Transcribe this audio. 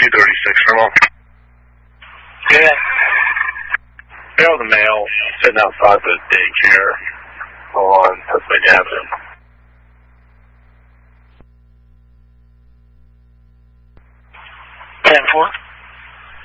236 Remo. Yeah. There was a male sitting outside the daycare on Pennsylvania Avenue. 10-4.